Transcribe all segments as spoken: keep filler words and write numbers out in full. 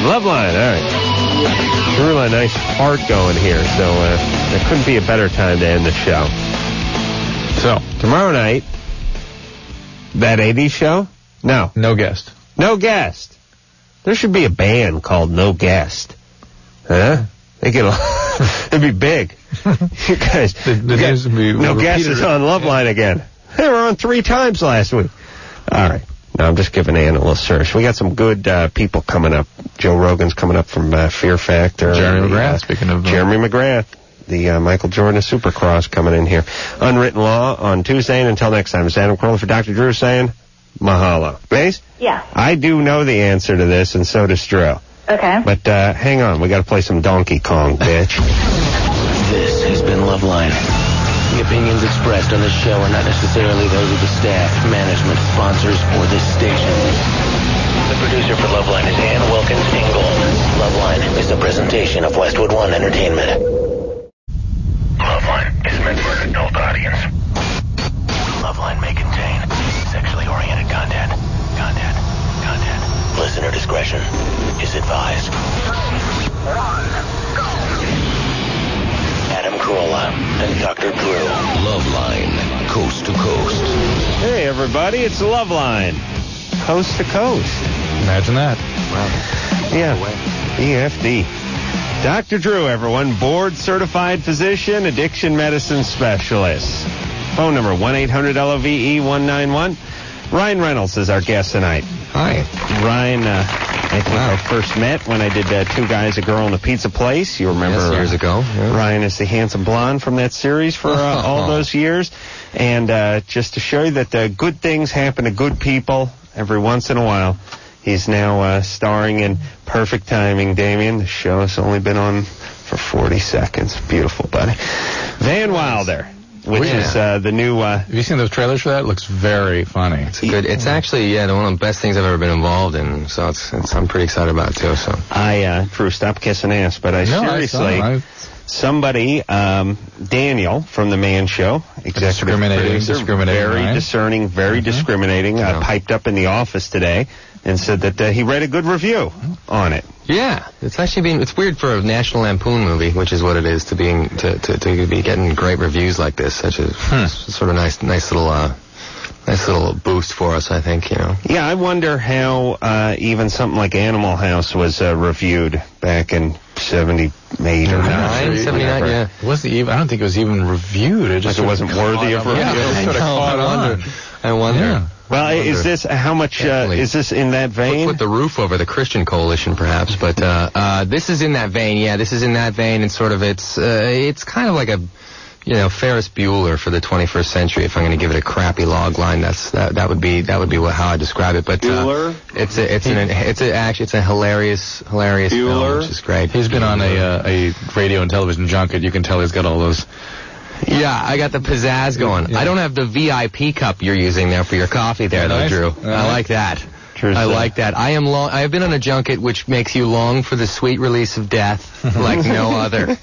Loveline, all right. Really a nice part going here, so uh, there couldn't be a better time to end the show. So, tomorrow night, that eighties show? No. No guest. No guest. There should be a band called No Guest. Huh? They get a, it'd be big. You guys, the, the you guys be No Guest is on Loveline yeah. again. They were on three times last week. All right. No, I'm just giving Ann a little search. We got some good uh, people coming up. Joe Rogan's coming up from uh, Fear Factor. Jeremy McGrath, uh, speaking of... Uh, Jeremy McGrath, the uh, Michael Jordan of Supercross coming in here. Unwritten Law on Tuesday, and until next time, it's Adam Carolla for Doctor Drew saying, mahalo. Mace? Yeah. I do know the answer to this, and so does Drew. Okay. But uh, hang on, we got to play some Donkey Kong, bitch. This has been Loveline. The opinions expressed on this show are not necessarily those of the staff, management, sponsors, or this station. The producer for Loveline is Ann Wilkins Ingold. Loveline is a presentation of Westwood One Entertainment. Loveline is meant for an adult audience. Loveline may contain sexually oriented content. Content. Content. Listener discretion is advised. Adam Carolla and Doctor Drew. Loveline, coast to coast. Hey, everybody, it's Loveline, coast to coast. Imagine that. Wow. Yeah, E F D. Doctor Drew, everyone, board-certified physician, addiction medicine specialist. Phone number one eight hundred L O V E one nine one. Ryan Reynolds is our guest tonight. Hi. Ryan, uh, I think wow. I first met when I did uh, Two Guys, a Girl, in a Pizza Place. You remember? Yes, years uh, ago. Yeah. Ryan is the handsome blonde from that series for uh, all those years. And uh, just to show you that uh, good things happen to good people every once in a while, he's now uh, starring in Perfect Timing, Damien. The show has only been on for forty seconds. Beautiful, buddy. Van Wilder. Which yeah. is uh, the new... Uh, Have you seen those trailers for that? It looks very funny. It's good. It's actually, yeah, one of the best things I've ever been involved in. So it's, it's I'm pretty excited about it, too. So I, uh, Drew, stop kissing ass. But I no, seriously... I somebody, um, Daniel from The Man Show, executive discriminating, producer, discriminating, very right? discerning, very mm-hmm. discriminating, uh, piped up in the office today and said that uh, he read a good review on it. Yeah, it's actually been, it's weird for a National Lampoon movie, which is what it is, to being, to, to, to be getting great reviews like this. Such a hmm. sort of nice, nice little, uh, nice little boost for us, I think, you know. Yeah, I wonder how, uh, even something like Animal House was, uh, reviewed back in seventy-eight or nine. seventy-nine, yeah. It wasn't even, I don't think it was even reviewed. It just like it wasn't worthy of review. Yeah, it just sort of caught on. I wonder. Yeah. Well, is this, how much, uh, is this in that vein? Put the roof over the Christian Coalition, perhaps, but, uh, uh, this is in that vein, yeah, this is in that vein, and sort of, it's, uh, it's kind of like a, you know, Ferris Bueller for the twenty-first century. If I'm going to give it a crappy log line, that's, that, that would be, that would be what, how I describe it, but, uh, Bueller? it's a, it's an, it's a, actually, it's a hilarious, hilarious Bueller? film, which is great. He's been on a, uh, a radio and television junket. You can tell he's got all those. Yeah, I got the pizzazz going. Yeah. I don't have the V I P cup you're using there for your coffee there, though, nice. Drew. Uh-huh. I like that. True I so. like that. I am long. I have been on a junket which makes you long for the sweet release of death like no other.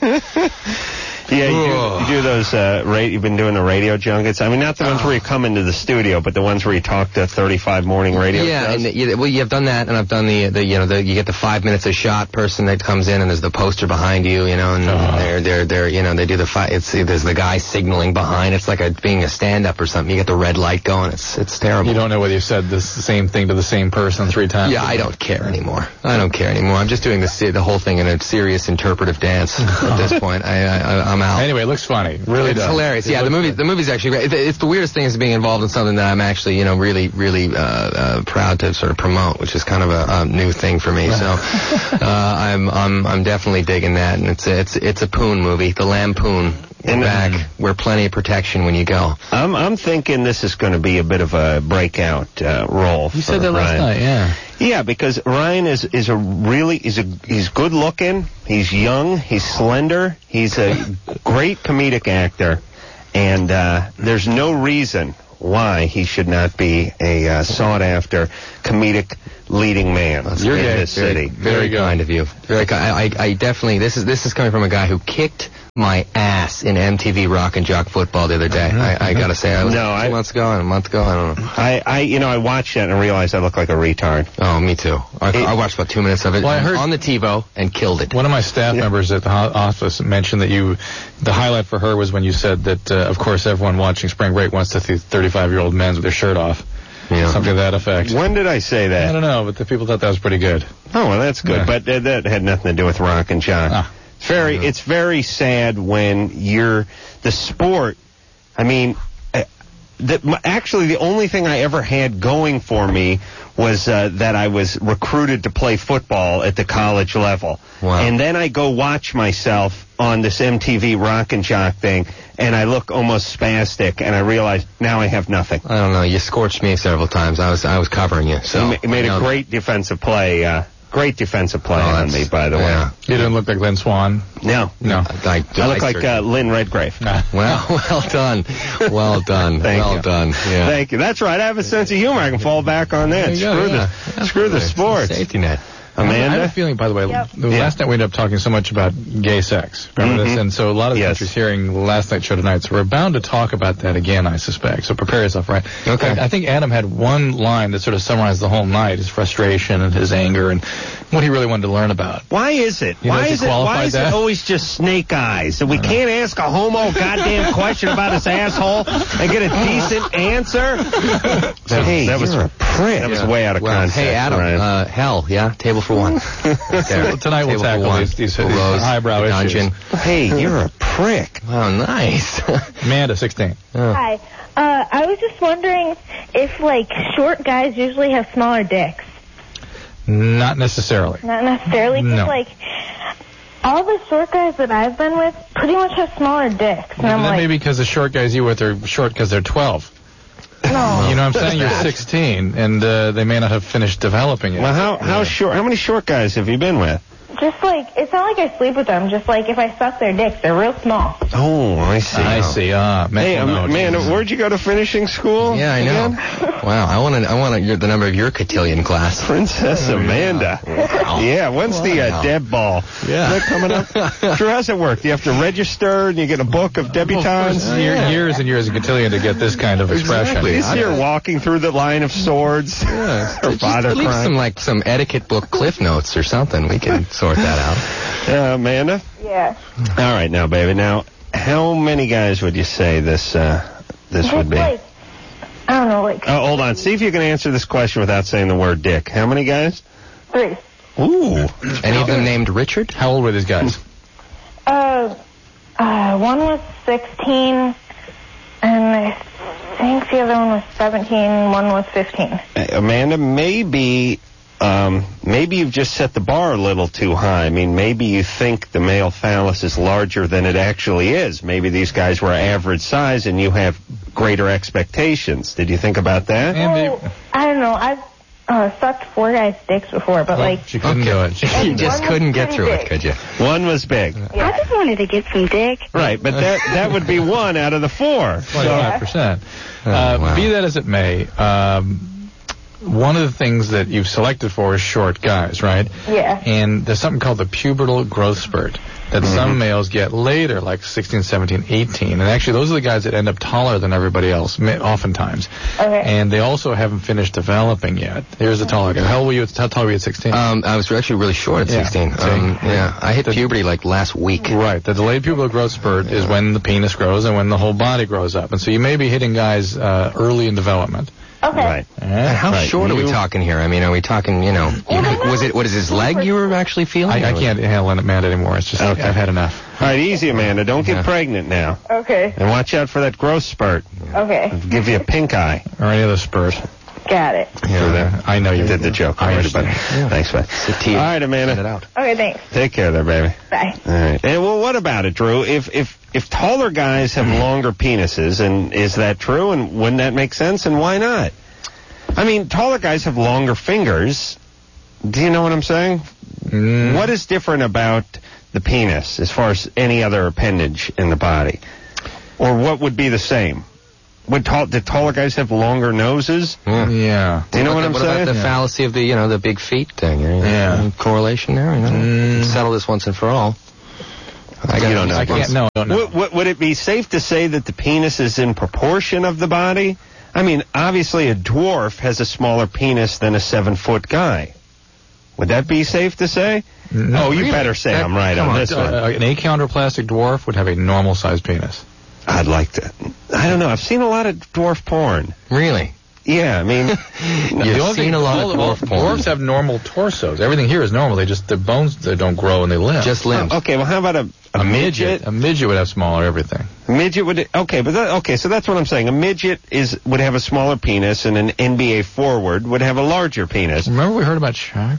Yeah, you do, you do those, uh, ra- you've been doing the radio junkets. I mean, not the ones where you come into the studio, but the ones where you talk to thirty-five morning radio Yeah, shows. and the, you, well, you have done that, and I've done the, the you know, the, you get the five minutes a shot person that comes in, and there's the poster behind you, you know, and uh-huh. they're, they're, they're, you know, they do the five, it's, there's the guy signaling behind. It's like a, being a stand-up or something. You get the red light going. It's, it's terrible. You don't know whether you said the same thing to the same person three times. Yeah, I don't care anymore. I don't care anymore. I'm just doing the, the whole thing in a serious interpretive dance at this point. I, I, I'm out. Anyway, it looks funny. Really it's does. hilarious. It Yeah, the movie good. the movie's actually great. It's, it's the weirdest thing is being involved in something that I'm actually, you know, really, really uh, uh, proud to sort of promote, which is kind of a, a new thing for me. So uh, I'm I'm I'm definitely digging that, and it's a, it's it's a poon movie, the Lampoon. In back, wear plenty of protection when you go. I'm I'm thinking this is going to be a bit of a breakout uh, role. You for said that Ryan. last night, yeah. Yeah, because Ryan is is a really is a he's good looking. He's young. He's slender. He's a great comedic actor, and uh, there's no reason why he should not be a uh, sought after comedic leading man You're in gay. this Very, city. very kind of you. Very kind. I, I, I definitely. This is this is coming from a guy who kicked my ass in M T V Rock and Jock football the other day. I, I gotta say, I was No, two I- months ago and a month ago. I don't know. I, I, you know, I watched that and realized I look like a retard. Oh, me too. I, It- I watched about two minutes of it Well, I heard- on the TiVo and killed it. One of my staff members at the ho- office mentioned that you, the highlight for her was when you said that, uh, of course, everyone watching Spring Break wants to see thirty-five-year-old men with their shirt off. Yeah. Something to that effect. When did I say I that? don't know, but the people thought that was pretty good. Oh, well, that's good. Yeah. But uh, that had nothing to do with rock and jock. Ah. It's very, it's very sad when you're the sport. I mean, uh, that m- actually the only thing I ever had going for me was uh, that I was recruited to play football at the college level. Wow. And then I go watch myself on this M T V Rock and Jock thing, and I look almost spastic, and I realize now I have nothing. I don't know. You scorched me several times. I was I was covering you. So You ma- made you a know, great defensive play. Uh, great defensive play Oh, on that's- me, by the yeah. You didn't look like Lynn Swan. way. No. No. I, I look like uh, Lynn Redgrave. Well, well done, well done, Thank well you. done. Yeah. Thank you. That's right. I have a sense of humor. I can fall back on that. There you go, Screw yeah. the screw the It's a sports. Safety net. I have Amanda? a feeling, by the way, Yep. the Yeah. last night we ended up talking so much about gay sex. Remember Mhm. this? And so a lot of the Yes. country's hearing the last night's show tonight, so we're bound to talk about that again, I suspect. So prepare yourself, right? Okay. I, I think Adam had one line that sort of summarized the whole night, his frustration and his anger and what he really wanted to learn about. Why is it? You know, Why to is it? Why qualify is that? it always just snake eyes? And we can't ask a homo goddamn question about his asshole and get a decent answer. hey, that was- you're a prick. That was Yeah. way out of well, context. Hey, Adam. Ryan. Uh, hell, yeah. Table for one. There. Well, tonight we'll Table for tackle one. these- these- The these Rose, highbrow the issues. dungeon. hey, you're a prick. Wow, nice. Amanda, sixteen. Hi. Uh, I was just wondering if, like, short guys usually have smaller dicks. Not necessarily. Not necessarily, because, No. like, all the short guys that I've been with pretty much have smaller dicks. And I'm that like, may be because the short guys you with are short because they're twelve. no. You know what I'm saying? You're sixteen, and uh, they may not have finished developing it. Well, how how short? How many short guys have you been with? Just like, it's not like I sleep with them. Just like, if I suck their dicks, they're real small. Oh, I see. I see. Ah, Hey, mental um, note. man, where'd you go to finishing school? Yeah, I know. again? Wow, I want to. I want to. The number of your cotillion class. Princess Amanda. Wow. Yeah, when's the uh, Wow. Deb Ball? Yeah. Is that coming up? Drew, how's it work? Do you have to register and you get a book of debutantes? Well, year, years and years of cotillion to get this kind of expression. Exactly. He's here walking through the line of swords. Yeah. Her Just father leave crying. some like some etiquette book cliff notes or something. We can sort that out. Uh, Amanda? Yeah. All right, now, baby. Now, how many guys would you say this uh, this would Just be? like, I don't know, like, Oh, hold on. See if you can answer this question without saying the word dick. How many guys? three. Ooh. Any of them named Richard? How old were these guys? Uh, uh, one was sixteen, and I think the other one was seventeen, one was fifteen. Uh, Amanda, maybe um, maybe you've just set the bar a little too high. I mean, maybe you think the male phallus is larger than it actually is. Maybe these guys were average size and you have greater expectations. Did you think about that? And they- Well, I don't know, I've uh, sucked four guys' dicks before, but, like, she couldn't do it. She You And just one was couldn't get pretty through it, big. could you? One was big. I just wanted to get some dick. Right, but that that would be one out of the four. twenty-five percent. Oh, Uh, wow. Be that as it may, um, one of the things that you've selected for is short guys, right? Yeah. And there's something called the pubertal growth spurt that Mm-hmm. some males get later, like sixteen, seventeen, eighteen. And actually, those are the guys that end up taller than everybody else, ma- oftentimes. Okay. And they also haven't finished developing yet. Here's the taller guy. How old were you? at- How tall were you at sixteen? Um, I was actually really short at Yeah, sixteen. see? Um, yeah, I hit The- puberty like last week. Right. The delayed pubertal growth spurt is when the penis grows and when the whole body grows up. And so you may be hitting guys uh, early in development. Okay. Right. And how Right, short are we you- talking here? I mean, are we talking, you know, was it, what is his leg you were actually feeling? I, I can't handle an Amanda anymore. It's just, Okay. I've had enough. All right, easy, Amanda. Don't get Yeah. pregnant now. Okay. And watch out for that growth spurt. Okay. It'll give you a pink eye. Or any other spurt. Got it. Yeah, I know you did the joke I already, buddy. understand. Thanks, bud. T. All right, Send it Amanda. out. Okay, thanks. Take care there, baby. Bye. All right. And well, what about it, Drew? If if if taller guys have longer penises, and is that true? And wouldn't that make sense? And why not? I mean, taller guys have longer fingers. Do you know what I'm saying? Mm. What is different about the penis as far as any other appendage in the body? Or what would be the same? would tall, did taller guys have longer noses? Yeah. Yeah. Do you know what, the, I'm what saying? about the Yeah. fallacy of the, you know, the big feet thing? You know, Yeah. any correlation there? You know? Mm. Settle this once and for all. I You don't know. I can't, no, I don't know. Would, would, would it be safe to say that the penis is in proportion of the body? I mean, obviously a dwarf has a smaller penis than a seven-foot guy. Would that be safe to say? No, oh, you really? better say That- I'm right come on on, this uh, one. uh, an achondroplastic dwarf would have a normal-sized penis. I'd like to. I don't know. I've seen a lot of dwarf porn. Really? Yeah, I mean, You've The only seen thing- a lot all of the- dwarf porn. Dwarfs have normal torsos. Everything here is normal. They just, their bones they don't grow and they limp. Just limbs. oh, okay. Well, how about a, a, a midget? midget. A midget would have smaller everything. Midget would. Okay, but that, okay. So that's what I'm saying. A midget is would have a smaller penis, and an N B A forward would have a larger penis. Remember we heard about Shaq?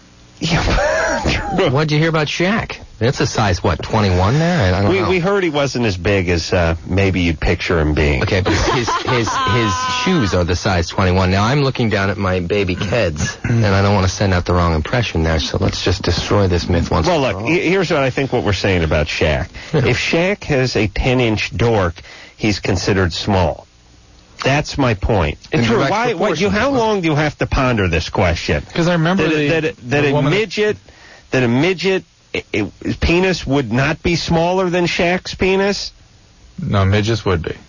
Yeah. What'd you hear about Shaq? That's a size, what, twenty-one there? I, I don't we know. we heard he wasn't as big as uh, maybe you'd picture him being. Okay, but his his his shoes are the size twenty-one. Now I'm looking down at my baby Keds, and I don't want to send out the wrong impression there. So let's just destroy this myth once. Well, and look. for all. he- Here's what I think. What we're saying about Shaq. If Shaq has a ten-inch dork, he's considered small. That's my point. In And Drew, direct why? What, you? proportion. How long do you have to ponder this question? Because I remember That, the, that, that the a woman midget, that a midget i- i- penis would not be smaller than Shaq's penis, No, midgets would be.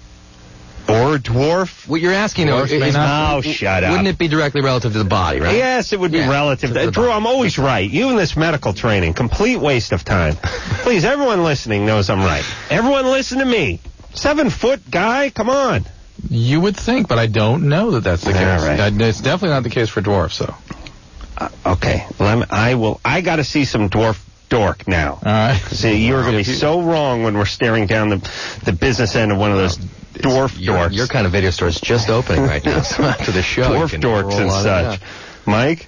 or a dwarf. What you're asking, though, Dwarfs may is, not. Oh, shut up. wouldn't it be directly relative to the body, right? Yes, it would be Yeah, relative. to the Drew, body. I'm always right. You and this medical training, complete waste of time. Please, everyone listening knows I'm right. Everyone listen to me. Seven foot guy, come on. You would think, but I don't know that that's the All case. right. Uh, It's definitely not the case for dwarfs, though. Uh, okay, let me, I will. I got to see some dwarf dork now. All right. See, you're going to be If you- so wrong when we're staring down the the business end of one of those dwarf Your, dorks. your kind of video store is just opening right now. So after the show, you dwarf can dorks roll and on it such. Mike?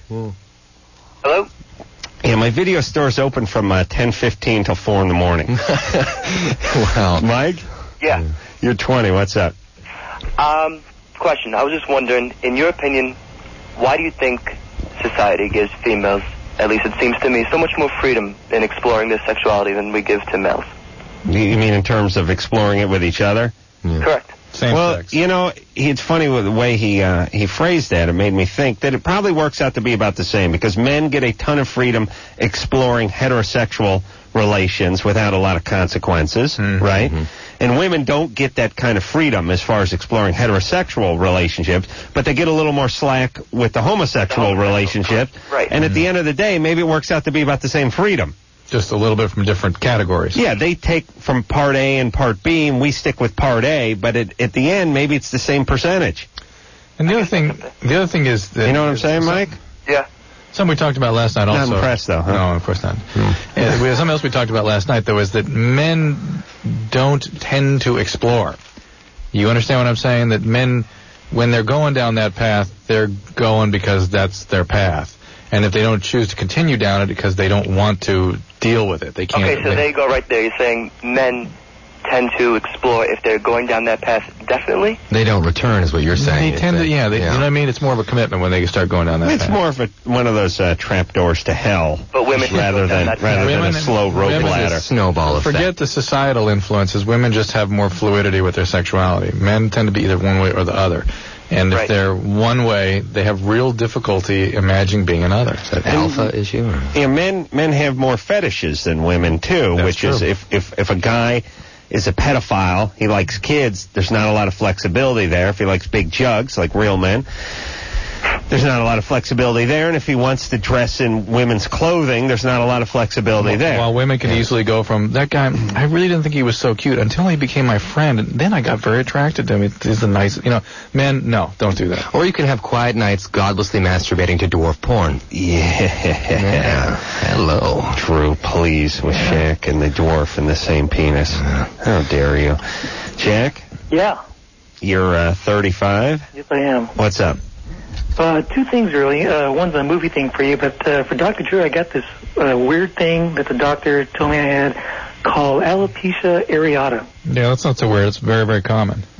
Hello? Yeah, my video store's open from uh, ten fifteen till four in the morning. out. Well, Mike? Yeah. You're twenty. What's up? Um, question. I was just wondering, in your opinion, why do you think society gives females, at least it seems to me, so much more freedom in exploring their sexuality than we give to males? You you mean in terms of exploring it with each other? Correct. Same well, sex. you know, it's funny with the way he uh, he phrased that. It made me think that it probably works out to be about the same because men get a ton of freedom exploring heterosexual relations without a lot of consequences, Mhm. right? And women don't get that kind of freedom as far as exploring heterosexual relationships, but they get a little more slack with the homosexual homosexual, relationship. right. And at the end of the day, maybe it works out to be about the same freedom. Just a little bit from different categories. Yeah, they take from part A and part B, and we stick with part A, but at, at the end, maybe it's the same percentage. And the other thing, the other thing is that You know what I'm saying, Mike? Yeah. something we talked about last night Not also. impressed, though, huh? No, of course not. And we, something else we talked about last night, though, is that men don't tend to explore. You understand what I'm saying? That men, when they're going down that path, they're going because that's their path. And if they don't choose to continue down it because they don't want to deal with it, they can't. Okay, so there you go right there. You're saying men tend to explore if they're going down that path, definitely? They don't return, is what you're saying. They tend to, yeah, they, you know what I mean? It's more of a commitment when they start going down that It's path. more of a, one of those uh, trap doors to hell, But women rather go down than that rather path. than a Women- slow rope women- ladder. Snowball effect. Forget the societal influences. Women just have more fluidity with their sexuality. Men tend to be either one way or the other. And if Right. they're one way, they have real difficulty imagining being another. Is that alpha issue? Or? Yeah, men men have more fetishes than women too, That's which is true. if, if if a guy is a pedophile, he likes kids, there's not a lot of flexibility there. If he likes big jugs, like real men, there's not a lot of flexibility there. And if he wants to dress in women's clothing, there's not a lot of flexibility there. While women can easily go from, that guy, I really didn't think he was so cute until he became my friend, and then I got very attracted to him. He's the nice, you know, men, no, don't do that. Or you can have quiet nights godlessly masturbating to dwarf porn. Yeah. Yeah. Hello. Drew, please, with Shaq and the dwarf and the same penis. How dare you. Jack, Yeah, you're uh, thirty-five. yes I am. What's up? Uh, two things really. Uh, one's a movie thing for you, but uh, for Doctor Drew, I got this uh, weird thing that the doctor told me I had called alopecia areata. Yeah, that's not so weird. It's very, very common. Oh,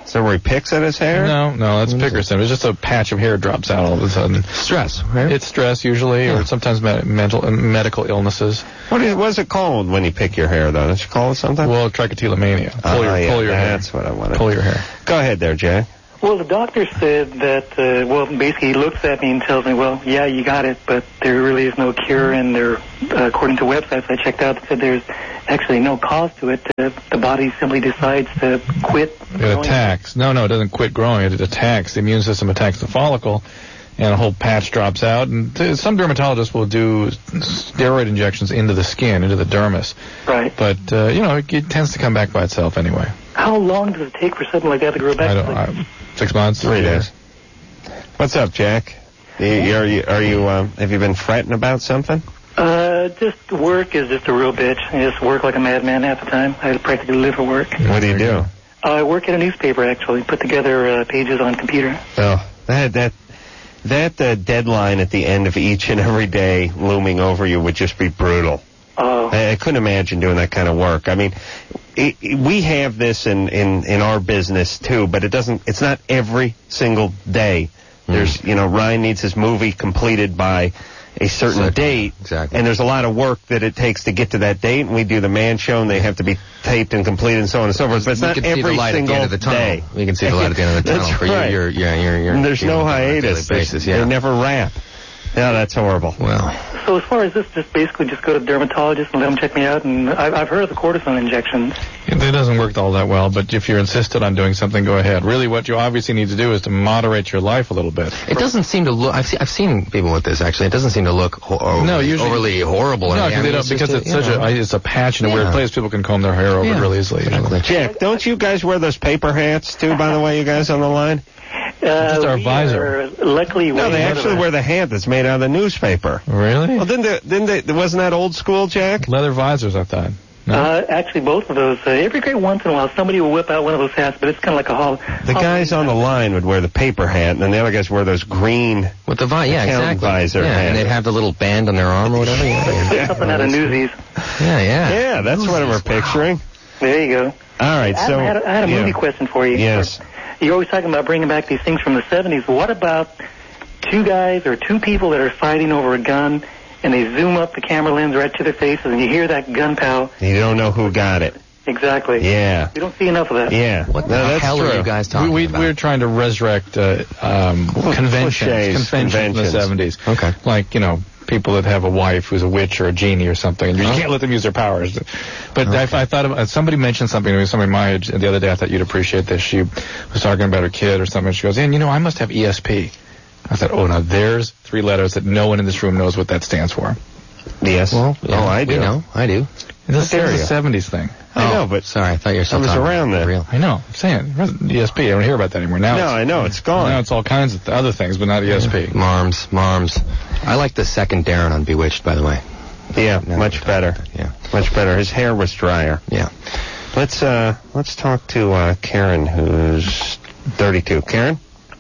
Is that where he picks at his hair? No, no, that's picker syndrome. It's just a patch of hair drops out all of a sudden. Stress, right? It's stress usually, Yeah. or sometimes me- mental uh, medical illnesses. What is, what's it called when you pick your hair, though? Don't you call it something? Well, trichotillomania. Pull Oh, your, yeah, pull your hair. that's what I wanted. Pull your hair. Go ahead there, Jack. Well, the doctor said that, uh, well, basically he looks at me and tells me, well, yeah, you got it, but there really is no cure, and there, uh, according to websites I checked out, said there's actually no cause to it. Uh, the body simply decides to quit. It attacks. No, no, it doesn't quit growing. It attacks. The immune system attacks the follicle, and a whole patch drops out. And th- some dermatologists will do steroid injections into the skin, into the dermis. Right. But, uh, you know, it, it tends to come back by itself anyway. How long does it take for something like that to grow back? I don't, I, six months? Three days. What's up, Jack? You, you- are you, are you, um, have you been fretting about something? Uh, just work is just a real bitch. I just work like a madman half the time. I practically live for work. What do you do? Uh, I work at a newspaper, actually. Put together uh, pages on computer. Oh, that, that, that uh, deadline at the end of each and every day looming over you would just be brutal. Oh. I, I couldn't imagine doing that kind of work. I mean, it, it, we have this in, in, in our business too, but it doesn't. It's not every single day. There's, you know, Ryan needs his movie completed by a certain Certain, date, exactly. and there's a lot of work that it takes to get to that date. And we do the Man Show, and they have to be taped and completed, and so on and so forth. But it's we not can every see the light at single the end of the tunnel. day. We can see the light at the end of the tunnel. That's for right. Your, your, yeah, your, your, And there's your, no on a daily hiatus. basis, They yeah. never wrap. Yeah, that's horrible. Well, So as far as this, just basically just go to the dermatologist and let them check me out. And I've, I've heard of the cortisone injections. It doesn't work all that well, but if you're insisted on doing something, go ahead. Really, what you obviously need to do is to moderate your life a little bit. it doesn't seem to look. I've seen, I've seen people with this actually. It doesn't seem to look ho- overly, No, usually- overly horrible. No, I mean, because, they don't, it's because just it's a, such you know. a it's a patch in a Yeah. weird place. People can comb their hair over Yeah. it really easily. Exactly. Jack, don't you guys wear those paper hats too? By the way, you guys on the line. Uh, Just our we visor. are luckily, No, way they ahead of actually that. wear the hat that's made out of the newspaper. Really? Well, didn't they, didn't they, wasn't that old school, Jack? Leather visors, I thought. No? Uh, actually, both of those. Uh, every great once in a while, somebody will whip out one of those hats, but it's kind of like a hall. The guys on the line would wear the paper hat, and then the other guys wear those green. With the vi- yeah, Account exactly. visor yeah, hat. and they'd have the little band on their arm or whatever. Yeah, yeah, Something out of Newsies. yeah. yeah. Yeah, that's what we're picturing. There you go. All right, Adam, so I had a, I had a yeah. movie question for you. Yes. You're always talking about bringing back these things from the seventies. What about two guys or two people that are fighting over a gun, and they zoom up the camera lens right to their faces, and you hear that gun pow? You don't know who got it. Exactly. Yeah. We don't see enough of that. Yeah. What no, the that's hell true. are you guys We, talking we, about? we're trying to resurrect uh, um, conventions, cliches, conventions in the conventions. seventies. Okay. Like, you know, people that have a wife who's a witch or a genie or something, and you Oh. can't let them use their powers. But I, I thought about, somebody mentioned something to me, somebody my age, the other day. I thought you'd appreciate this. She was talking about her kid or something. She goes, and you know, I must have E S P. I thought, oh, now there's three letters that no one in this room knows what that stands for. Yes. Well, yeah, oh, I we do. know. I do. This There is you a go. seventies thing. I Oh, know, but sorry, I thought you were still I was talking around about then. real. I know. I'm saying E S P. I don't hear about that anymore. Now no, it's, I know it's gone. now it's all kinds of th- other things, but not E S P. Marms, Marms. I like the second Darren on Bewitched, by the way. yeah, No, much better. Yeah, Much better. His hair was drier. yeah. Let's uh, let's talk to uh, Karen, who's thirty-two. Karen.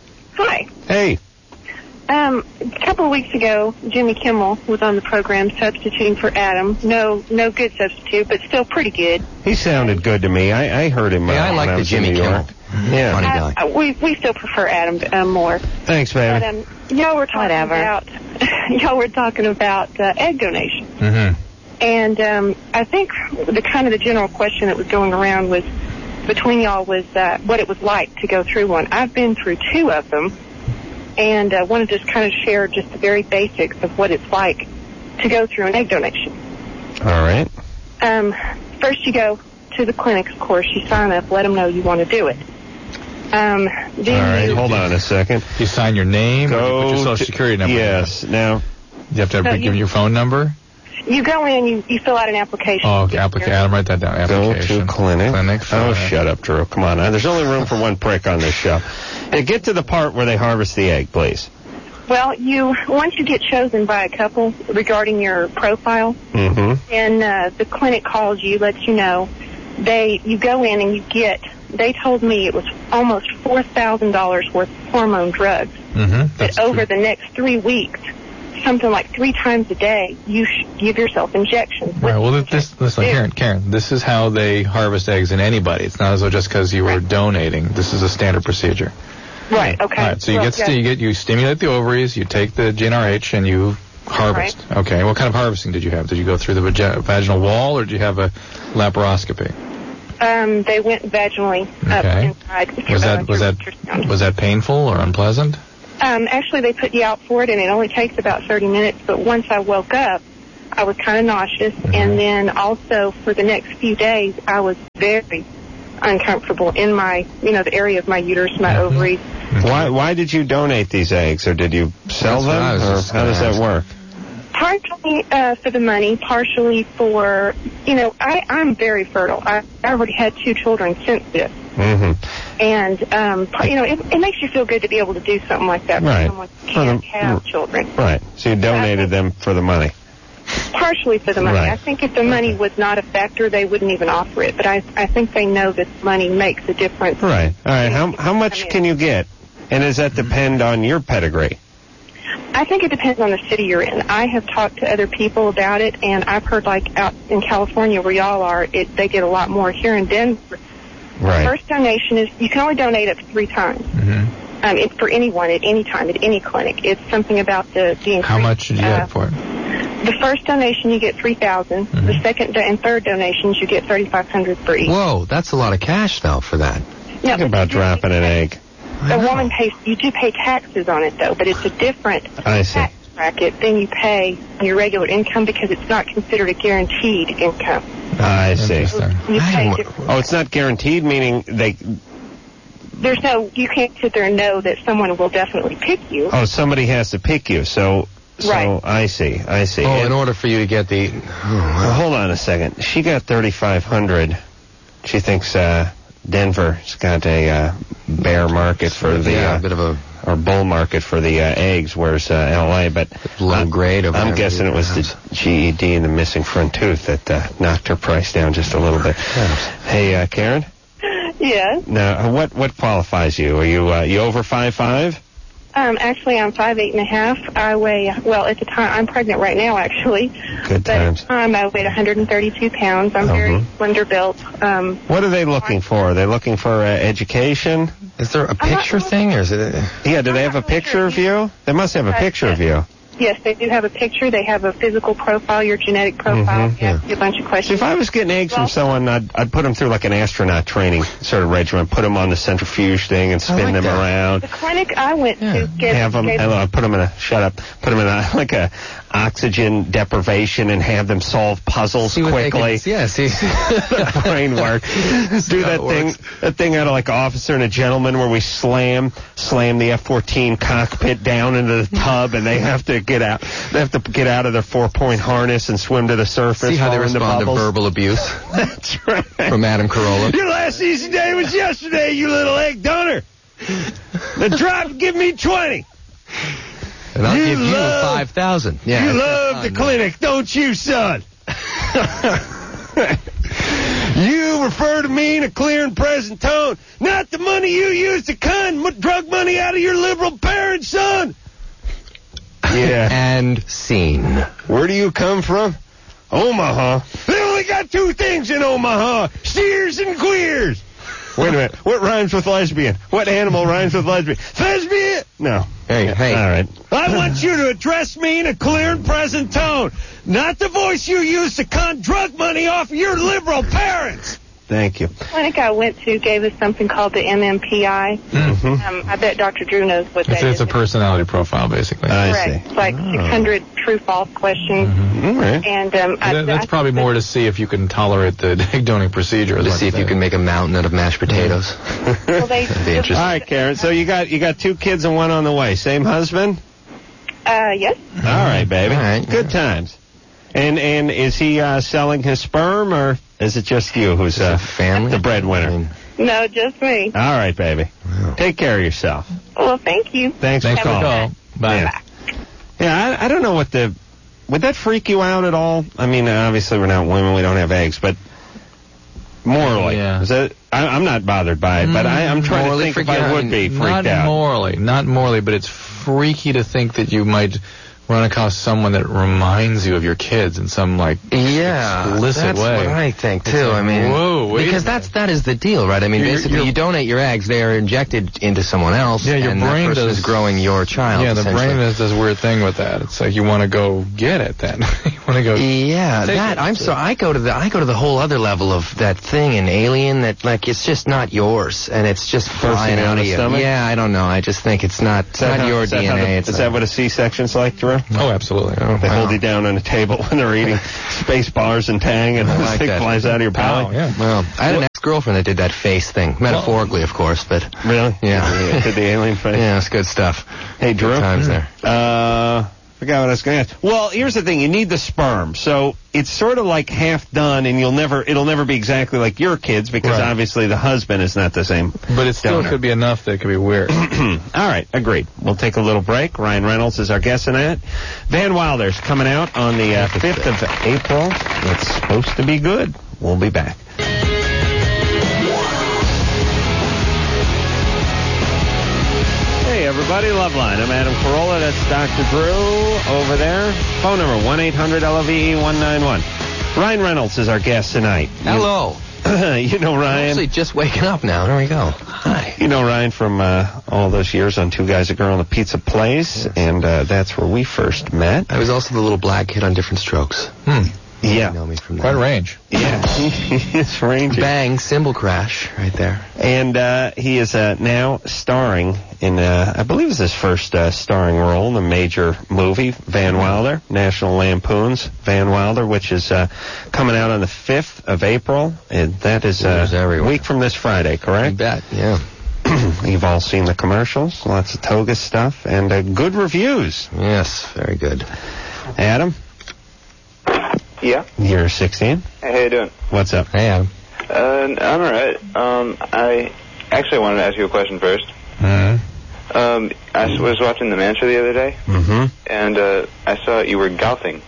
Hi. Hey. Um, a couple of weeks ago, Jimmy Kimmel was on the program substituting for Adam. No, no good substitute, but still pretty good. He sounded good to me. I, I heard him. Uh, Yeah, I when like I the was in Jimmy New Kimmel. York. Yeah. Funny Uh, guy. uh, we we still prefer Adam um, more. Thanks, baby. But um, y'all were talking Whatever. about y'all were talking about uh, egg donation, Mm-hmm. and um, I think the kind of the general question that was going around was between y'all was uh, what it was like to go through one. I've been through two of them, and uh, want to just kind of share just the very basics of what it's like to go through an egg donation. All right. Um, first, you go to the clinic, of course. You sign up, let them know you want to do it. Um, then All right. you, Hold on a second. You sign your name or you Go put your social to- security number. Yes. Now. You have to No, give you- your phone number. you go in, you, you fill out an application. Oh, okay. Application. Adam, write that down. Go Application. to clinic. Clinic. Oh, uh, shut up, Drew. Come on. Now, there's only room for one prick on this show. Now, get to the part where they harvest the egg, please. Well, you once you get chosen by a couple regarding your profile, Mm-hmm. and uh, the clinic calls you, lets you know. They you go in and you get. They told me it was almost four thousand dollars worth of hormone drugs. Mm-hmm. That over the next three weeks, something like three times a day, you sh- give yourself injections. All right, well, this, listen, Karen, Karen, this is how they harvest eggs in anybody. It's not as though just because you were Right. donating. This is a standard procedure. Right, okay. All right, so you Well, get, st- yeah. you get you stimulate the ovaries, you take the G N R H, and you harvest. Okay, what kind of harvesting did you have? Did you go through the vagi- vaginal wall, or did you have a laparoscopy? Um, they went vaginally up Okay. inside. Was uh, that was that ultrasound. was that painful or unpleasant? Um, actually, they put you out for it, and it only takes about thirty minutes. But once I woke up, I was kind of nauseous, Mm-hmm. and then also for the next few days, I was very uncomfortable in my, you know, the area of my uterus, my Mm-hmm. ovaries. Why why did you donate these eggs, or did you sell That's what I them, was or just how does gonna that work? Partially uh, for the money, partially for, you know, I, I'm very fertile. I, I already had two children since this. Mm-hmm. And, um, par- you know, it, it makes you feel good to be able to do something like that Right. for someone who For can't the- have children. Right. So you donated them for the money. Partially for the money. Right. I think if the money was not a factor, they wouldn't even offer it. But I, I think they know that money makes a difference. Right. All right. How how much can you get? And does that depend on your pedigree? I think it depends on the city you're in. I have talked to other people about it, and I've heard like out in California where y'all are, it they get a lot more. Here in Denver, Right. first donation is you can only donate up to three times. Mm-hmm. Um, it's for anyone at any time at any clinic. It's something about the the increase. How much did you uh, get for it? The first donation you get three thousand. Mm-hmm. The second do- and third donations you get thirty five hundred for each. Whoa, that's a lot of cash, though, for that. No, Think about but you do- dropping an egg. A woman pays. You do pay taxes on it though, but it's a different I see. tax bracket than you pay on your regular income because it's not considered a guaranteed income. I see. Interesting. You I pay don't- different. Oh, it's not guaranteed, meaning they. There's no. You can't sit there and know that someone will definitely pick you. Oh, somebody has to pick you. So. So Right. I see. I see. Oh, And- in order for you to get the... Oh, Well, wow. hold on a second. She got thirty-five hundred. She thinks uh, Denver's got a uh, bear market for the yeah, uh, a bit of a or bull market for the uh, eggs, whereas uh, L A. But low I'm- grade over I'm there, guessing it was perhaps. the G E D and the missing front tooth that uh, knocked her price down just a little bit. Hey, uh, Karen. Yes. Now, uh, what what qualifies you? Are you uh, you over five five? Um. Actually, I'm five eight and a half. I weigh. Well, at the time, I'm pregnant right now. Actually. Good But at times. the time, I weighed one hundred thirty-two pounds. I'm Uh-huh. very slender built. Um. What are they looking for? Are they looking for uh, education? Is there a not picture really- thing, or is it... A, Yeah, do they have a picture of you? They must have a Uh, picture of yes. you. Yes, they do have a picture. They have a physical profile, your genetic profile. Mhm, You ask you a bunch of See, questions. if I was getting eggs from Well- someone, I'd, I'd put them through like an astronaut training sort of regimen, put them on the centrifuge thing and spin like them that. around. The clinic I went Yeah. to gave, Have them, gave I put them in a, shut up, put them in a, like a oxygen deprivation and have them solve puzzles see what they quickly. can, yeah, see... The brain work. Do how that it thing, works. that thing out of like Officer and a Gentleman where we slam, slam the F fourteen cockpit down into the tub and they have to get out, they have to get out of their four-point harness and swim to the surface. See how they fall into respond to bubbles. verbal abuse That's right. from Adam Carolla. Your last easy day was yesterday, you little egg donor. The drop, give me twenty. And I'll You give you love- five thousand. Yeah. You love the clinic, don't you, son? You refer to me in a clear and present tone. Not the money you use to con m- drug money out of your liberal parents, son. Yeah. And scene. Where do you come from? Omaha. They only got two things in Omaha. Steers and queers. Wait a minute. What rhymes with lesbian? What animal rhymes with lesbian? Lesbian? No. Hey, hey. All right. I want you to address me in a clear and present tone. Not the voice you use to con drug money off of your liberal parents. Thank you. The clinic I went to gave us something called the M M P I. Mm-hmm. Um, I bet Doctor Drew knows what It's, that it's is. a personality profile, basically. I Correct. see. It's like Oh. six hundred true-false questions. All right. And um, I, That- that's I- probably more to see if you can tolerate the egg donating procedure. as To much see if as you that. can make a mountain out of mashed potatoes. Well, they, That'd be interesting. All right, Karen. So you got you got two kids and one on the way. Same husband? Uh, yes. All right, baby. All right. Good times. And and is he uh, selling his sperm, or is it just you who's uh, a family? the breadwinner? I mean, No, just me. All right, baby. wow. Take care of yourself. Well, thank you. Thanks, Thanks for for the calling. call. Bye. Yeah. Yeah, I, I don't know what the... Would that freak you out at all? I mean, obviously we're not women, we don't have eggs, but morally. Yeah. Is that, I, I'm not bothered by it, but I, I'm trying Morally to think if freak you I out? would be freaked not out. morally, not morally, but it's freaky to think that you might run across someone that reminds you of your kids in some, like, yeah, explicit that's way. what I think, too. Like, I mean, whoa, wait because that's, that is the deal, right? I mean, You're- basically, you're- you donate your eggs, they are injected into someone else, Yeah, your and brain that person does- is growing your child, Yeah, the essentially. brain does this weird thing with that. It's like you want to go get it then. You want to go... Yeah, Take that it. I'm so I go to the I go to the whole other level of that thing in Alien that like it's just not yours and it's just flying down out the of you. stomach? Yeah, I don't know. I just think it's not it's Is that not how- your is that D how N A. the- It's is not- that what a C-section's like, Drew? Oh, absolutely. Oh, They wow. hold you down on a table when they're eating space bars and Tang, and I the like thing that. flies out of your belly. Oh, yeah. Well, I had an ex-girlfriend that did that face thing, metaphorically, of course, but Really? Yeah. Did the alien face? yeah, it's good stuff. Hey, Drew. Good times there. Uh, forgot what I was going to ask. Well, here's the thing: you need the sperm, so it's sort of like half done, and you'll never, it'll never be exactly like your kids because Right. obviously the husband is not the same. But it still donor. could be enough that it could be weird. All right, agreed. We'll take a little break. Ryan Reynolds is our guest in that. Van Wilder's coming out on the uh, fifth of April. It's supposed to be good. We'll be back. Hey, everybody, Loveline. I'm Adam Carolla. That's Doctor Drew over there. Phone number one eight hundred L O V E one nine one. Ryan Reynolds is our guest tonight. Hello. You, you know I'm Ryan. actually just waking up now. There we go. Hi. You know Ryan from uh, all those years on Two Guys, a Girl, and the Pizza Place, and uh, that's where we first met. I was also the little black kid on Different Strokes. Hmm. Yeah. You know me from Quite that. range. Yeah, it's ranging. Bang, cymbal crash right there. And uh, he is uh, now starring in, uh, I believe it's his first uh, starring role in a major movie, Van Wilder, National Lampoon's Van Wilder, which is uh, coming out on the fifth of April. And that is uh, There's a everywhere. week from this Friday, I correct? bet, yeah. You've all seen the commercials, lots of toga stuff, and uh, good reviews. Yes, very good. Adam, Yeah. you're sixteen. Hey, how you doing? What's up? Hey, Adam. Uh, I'm alright. Um, I actually wanted to ask you a question first. Mm-hmm. Um, I s- was watching The Man Show the other day, Mm-hmm. and uh, I saw you were golfing,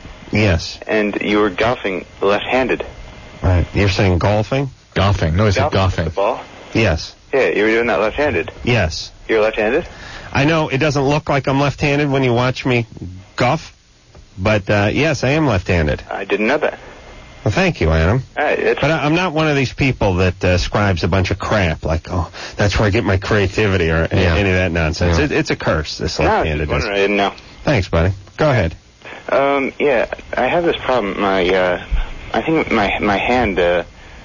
Yes. and you were golfing left-handed. Right. You're saying golfing? Golfing. No, he said Golfing golfing. with the ball. Yes. Yeah, you were doing that left-handed. Yes. You're left-handed? I know it doesn't look like I'm left-handed when you watch me golf, but uh, yes, I am left-handed. I didn't know that. Well, thank you, Adam. Alright, it's... But I, I'm not one of these people that uh, scribes a bunch of crap, like, oh, that's where I get my creativity or a- Yeah. any of that nonsense. Yeah. It, it's a curse, this no, I was left-handed. just wondering. I didn't know. Thanks, buddy. Go ahead. Um, yeah, I have this problem. My, uh, I think my my hand, uh,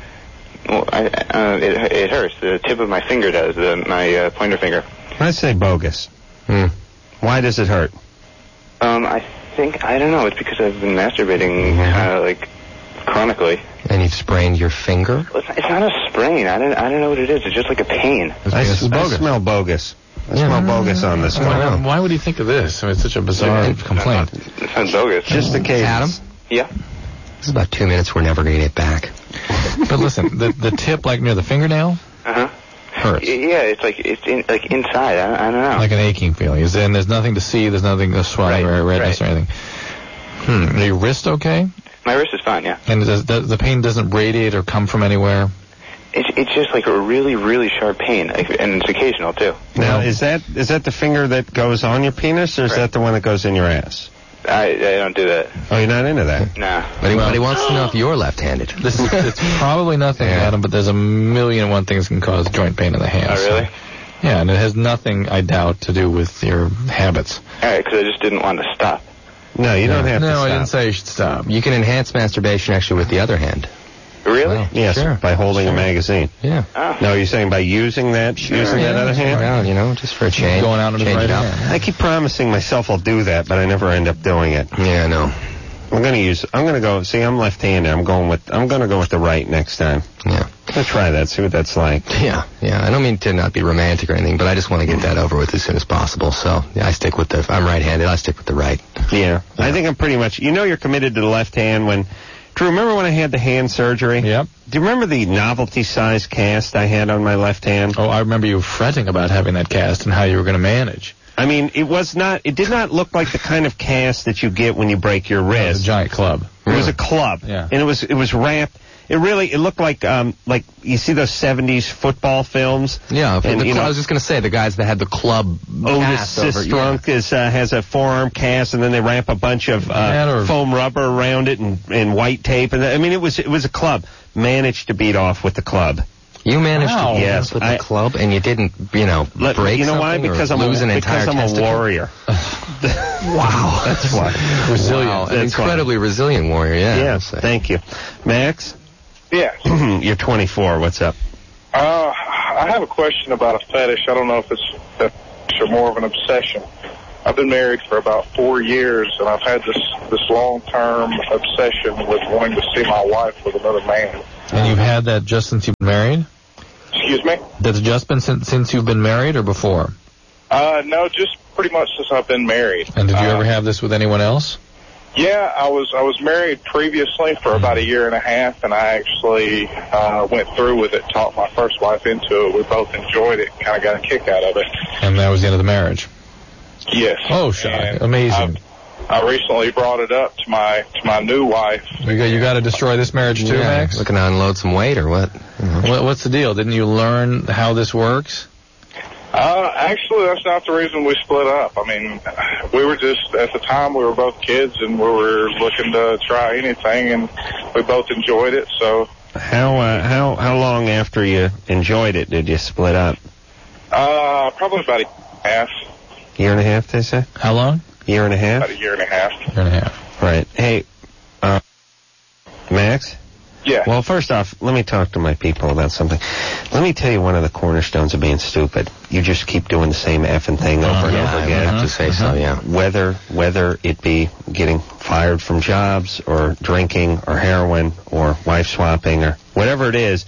well, I, uh, it, it hurts. The tip of my finger does, the, my uh, pointer finger. I say bogus. Hmm. Why does it hurt? Um, I think, I don't know, it's because I've been masturbating, Mm-hmm. kind of like, chronically. And you've sprained your finger? Well, It's not, it's not a sprain. I don't, I don't know what it is. It's just like a pain. I, This is s- I bogus. smell bogus. I Yeah. smell bogus on this Why, one. why would he think of this? I mean, it's such a bizarre complaint. It's not bogus. Just the case. Adam? Yeah. This is about two minutes. We're never going to get back. But listen, the the tip, like near the fingernail, Uh-huh. hurts. Y- Yeah, it's like, it's in, like inside. I, I don't know. Like an aching feeling. Is then there's nothing to see, there's nothing to swelling Right, or redness right. or anything. Hmm. Are your wrist okay? My wrist is fine, yeah. And does, does the pain doesn't radiate or come from anywhere? It's, it's just like a really, really sharp pain, like, and it's occasional, too. Now, Well- is that is that the finger that goes on your penis, or is Right. that the one that goes in your ass? I, I don't do that. Oh, you're not into that? Nah. But he, Well- but he wants to know if you're left-handed. This is it's probably nothing, Yeah. Adam, but there's a million and one things that can cause joint pain in the hands. Oh, really? Yeah, and it has nothing, I doubt, to do with your habits. Alright, because I just didn't want to stop. No, you don't have no, to I stop. didn't say you should stop. You can enhance masturbation actually with the other hand. Really? Wow. Yes, Sure. by holding a Sure. magazine. Yeah. Oh. No, you're saying by using that, using that other hand? Well, you know, just for a change. Going out on his change right it up. hand. I keep promising myself I'll do that, but I never end up doing it. Yeah, I know. I'm gonna use. I'm gonna go. See, I'm left-handed. I'm going with. I'm gonna go with the right next time. Yeah. I'm gonna try that. See what that's like. Yeah, yeah. I don't mean to not be romantic or anything, but I just want to get that over with as soon as possible. So, yeah, I stick with the, I'm right-handed, I stick with the right. Yeah. I think I'm pretty much. You know, you're committed to the left hand when. Drew, remember when I had the hand surgery? Yep. Do you remember the novelty-size cast I had on my left hand? Oh, I remember you fretting about having that cast and how you were going to manage. I mean, it was not. It did not look like the kind of cast that you get when you break your It was a wrist. giant club. It was a club. Yeah. And it was it was wrapped, It really, it looked like, um, like you see those seventies football films. Yeah, and, the, you know, I was just going to say the guys that had the club Otis cast over. Sistrunk Yeah. is, uh, has a forearm cast, and then they wrap a bunch of uh, Yeah, or- foam rubber around it and, and white tape. And I mean, it was it was a club. Managed to beat off with the club. You managed Wow. to beat Yes, us with I- the club, and you didn't, you know, Let- break you know why? something or Because I'm lose a, an entire because I'm a testicle? warrior. Wow, That's why. Resilient. Wow, an That's why. incredibly resilient warrior. Yeah. Yeah. I'll say. Thank you, Max. Yeah. You're twenty-four. What's up? Uh, I have a question about a fetish. I don't know if it's a fetish or more of an obsession. I've been married for about four years, and I've had this this long-term obsession with wanting to see my wife with another man. And you've had that just since you've been married? Excuse me? That's just been since, since you've been married or before? Uh, no, just pretty much since I've been married. And did you uh, ever have this with anyone else? Yeah, I was I was married previously for about a year and a half, and I actually uh, went through with it, talked my first wife into it. We both enjoyed it, kind of got a kick out of it. And that was the end of the marriage? Yes. Oh, Shy. And Amazing. I recently brought it up to my to my new wife. You got, you got to destroy this marriage too, Yeah, Max? looking to unload some weight or what? What, what's the deal? Didn't you learn how this works? Uh, actually, that's not the reason we split up. I mean, we were just, at the time, we were both kids, and we were looking to try anything, and we both enjoyed it, so... How uh, how how long after you enjoyed it did you split up? Uh, probably about a year and a half. Year and a half, they say. How long? Year and a half. About a year and a half. Year and a half. Right. Hey, uh, Max. Yeah. Well, first off, let me talk to my people about something. Let me tell you one of the cornerstones of being stupid. You just keep doing the same effing thing over and yeah, over I again. would have to say so, yeah. Whether whether it be getting fired from jobs or drinking or heroin or wife swapping or whatever it is,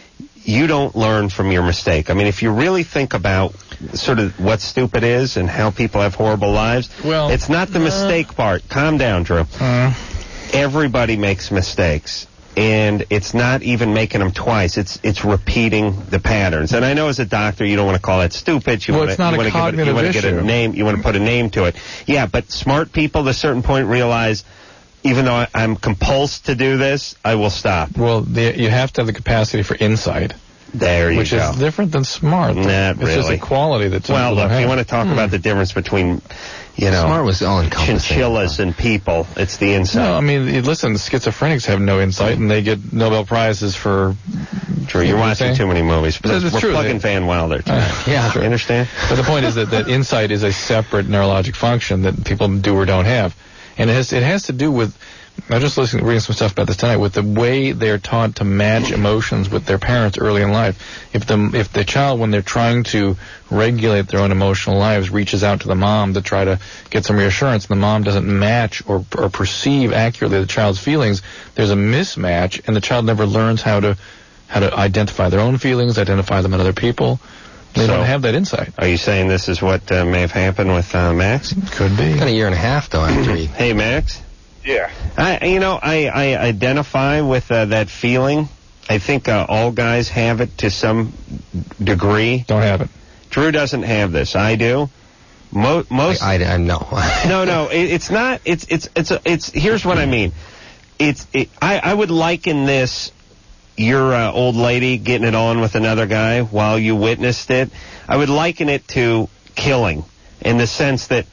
you don't learn from your mistake. I mean, if you really think about sort of what stupid is and how people have horrible lives, Well, it's not the uh, mistake part. Calm down, Drew. Uh, Everybody makes mistakes. And it's not even making them twice. It's it's repeating the patterns. And I know as a doctor, you don't want to call that stupid. You Well, want it's to, not you a want to give it, you cognitive want to get a issue. name. You want to put a name to it. Yeah, but smart people, to a certain point, realize, even though I, I'm compulsed to do this, I will stop. well, the, you have to have the capacity for insight, There you which go. is different than smart. Not it's just really. a quality that some Well, people look, don't you have. want to talk about the difference between, you know, Smart was all-encompassing. chinchillas and people. It's the insight. No, I mean, you- listen, schizophrenics have no insight, and they get Nobel Prizes for... Drew, you're You know what I'm watching saying? too many movies. But We're it's true. plugging Van Wilder tonight. Yeah, You understand? But the point is that, that insight is a separate neurologic function that people do or don't have. And it has, it has to do with, I was just listening, reading some stuff about this tonight, with the way they're taught to match emotions with their parents early in life. If the, if the child, when they're trying to regulate their own emotional lives, reaches out to the mom to try to get some reassurance, and the mom doesn't match or, or perceive accurately the child's feelings, there's a mismatch, and the child never learns how to, how to identify their own feelings, identify them in other people. They So- don't have that insight. Are you saying this is what uh, may have happened with uh, Max? Could be. Got a year and a half, though, after he... Hey, Max. Yeah. I, you know, I, I identify with uh, that feeling. I think uh, all guys have it to some degree. Don't have it. Drew doesn't have this. I do. Mo- most. I, I, I know. no, no. It, it's not. It's it's it's a, it's. Here's what I mean. It's. It, I I would liken this. Your uh, old lady getting it on with another guy while you witnessed it. I would liken it to killing, in the sense that